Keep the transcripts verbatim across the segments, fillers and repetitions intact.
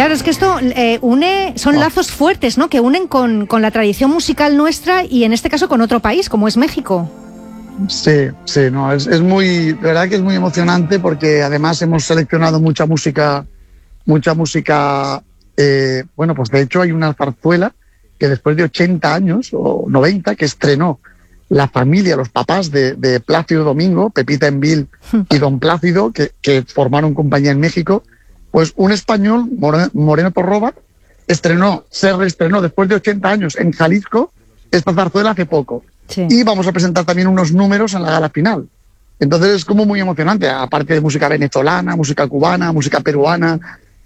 Claro, es que esto eh, une, son oh. lazos fuertes, ¿no? Que unen con, con la tradición musical nuestra y en este caso con otro país, como es México. Sí, sí, no, es, es muy, de verdad que es muy emocionante porque además hemos seleccionado mucha música, mucha música, eh, bueno, pues de hecho hay una zarzuela que después de ochenta años o noventa que estrenó la familia, los papás de, de Plácido Domingo, Pepita Envil y Don Plácido, que, que formaron compañía en México, pues un español, Moreno, Moreno Torroba, estrenó, se reestrenó después de ochenta años en Jalisco esta zarzuela hace poco. Sí. Y vamos a presentar también unos números en la gala final. Entonces es como muy emocionante, aparte de música venezolana, música cubana, música peruana,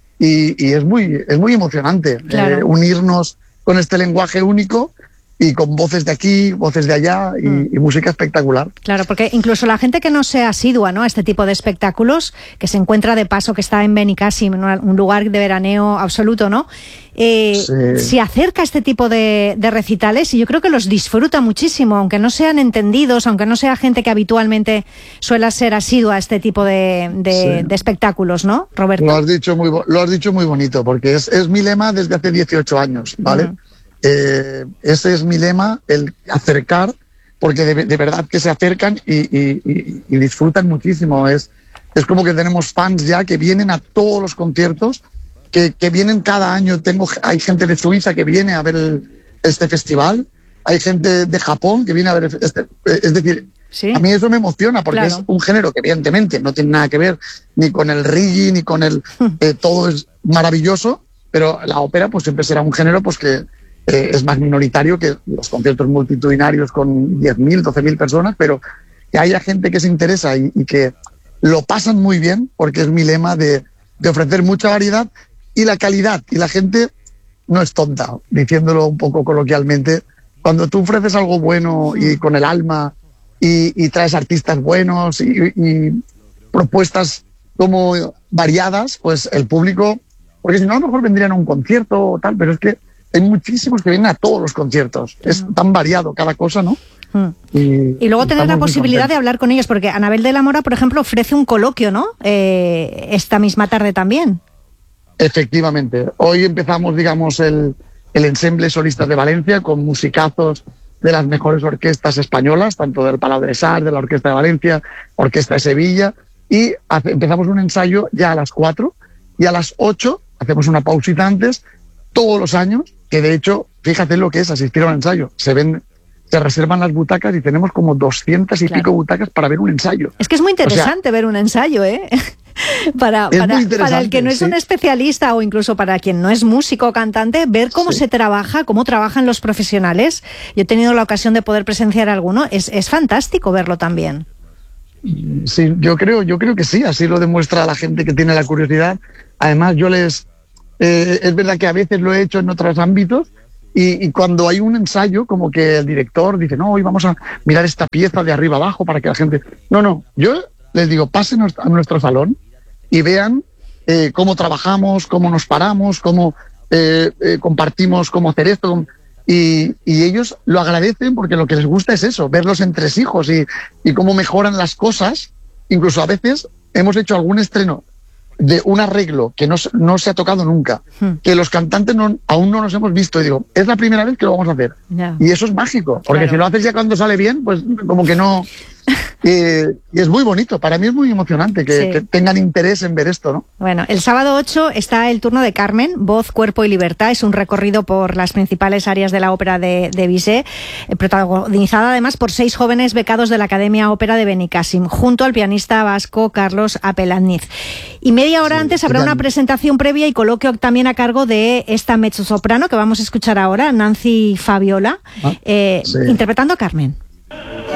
y, y es muy, es muy emocionante claro. eh, unirnos con este lenguaje único y con voces de aquí, voces de allá y, mm. y música espectacular. Claro, porque incluso la gente que no sea asidua, ¿no?, a este tipo de espectáculos, que se encuentra de paso, que está en Benicàssim, un lugar de veraneo absoluto, ¿no?, eh, sí. se acerca a este tipo de, de recitales y yo creo que los disfruta muchísimo, aunque no sean entendidos, aunque no sea gente que habitualmente suele ser asidua a este tipo de, de, sí. de espectáculos, ¿no, Roberto? Lo has dicho muy, lo has dicho muy bonito, porque es, es mi lema desde hace dieciocho años, ¿vale? Uh-huh. Eh, ese es mi lema, el acercar, porque de, de verdad que se acercan y, y, y, y disfrutan muchísimo. Es, es como que tenemos fans ya que vienen a todos los conciertos, que, que vienen cada año. Tengo, hay gente de Suiza que viene a ver el, este festival, hay gente de Japón que viene a ver este, es decir, ¿sí? A mí eso me emociona porque claro. es un género que evidentemente no tiene nada que ver ni con el reggae ni con el eh, todo es maravilloso, pero la ópera pues siempre será un género pues que Eh, es más minoritario que los conciertos multitudinarios con diez mil, doce mil personas, pero que haya gente que se interesa y, y que lo pasan muy bien, porque es mi lema de, de ofrecer mucha variedad y la calidad. Y la gente no es tonta, diciéndolo un poco coloquialmente. Cuando tú ofreces algo bueno y con el alma y, y traes artistas buenos y, y propuestas como variadas, pues el público, porque si no a lo mejor vendrían a un concierto o tal, pero es que hay muchísimos que vienen a todos los conciertos. Uh-huh. Es tan variado cada cosa, ¿no? Uh-huh. Y, y luego tener la posibilidad de hablar con ellos, porque Anabel de la Mora, por ejemplo, ofrece un coloquio, ¿no? Eh, esta misma tarde también. Efectivamente. Hoy empezamos, digamos, el, el ensemble Solistas de Valencia con musicazos de las mejores orquestas españolas, tanto del Palau de Sar, de la Orquesta de Valencia, Orquesta de Sevilla, y hace, empezamos un ensayo ya a las cuatro y a las ocho hacemos una pausita antes, todos los años, que de hecho, fíjate lo que es asistir a un ensayo. Se ven, se reservan las butacas y tenemos como doscientas y claro. pico butacas para ver un ensayo. Es que es muy interesante o sea, ver un ensayo, ¿eh? para, para, para el que no es sí. un especialista o incluso para quien no es músico o cantante, ver cómo sí. se trabaja, cómo trabajan los profesionales. Yo he tenido la ocasión de poder presenciar alguno. Es, es fantástico verlo también. Sí, yo creo, yo creo que sí. Así lo demuestra la gente que tiene la curiosidad. Además, yo les... Eh, es verdad que a veces lo he hecho en otros ámbitos y, y cuando hay un ensayo como que el director dice no, hoy vamos a mirar esta pieza de arriba abajo para que la gente... No, no, yo les digo pasen a nuestro salón y vean eh, cómo trabajamos, cómo nos paramos, cómo eh, eh, compartimos cómo hacer esto y, y ellos lo agradecen porque lo que les gusta es eso, ver los entresijos y, y cómo mejoran las cosas. Incluso a veces hemos hecho algún estreno de un arreglo que no, no se ha tocado nunca, hmm. que los cantantes no, aún no nos hemos visto, y digo, es la primera vez que lo vamos a hacer. Yeah. Y eso es mágico, porque claro. si lo haces ya cuando sale bien, pues como que no... Eh, y es muy bonito, para mí es muy emocionante que, sí. que tengan interés en ver esto, ¿no? Bueno, el sábado ocho está el turno de Carmen, Voz, Cuerpo y Libertad. Es un recorrido por las principales áreas de la ópera de, de Bizet, eh, protagonizada además por seis jóvenes becados de la Academia Ópera de Benicàssim, junto al pianista vasco Carlos Apelazniz. Y media hora sí, antes habrá una presentación previa y coloquio también a cargo de esta mezzosoprano que vamos a escuchar ahora, Nancy Fabiola, ah, eh, sí. interpretando a Carmen.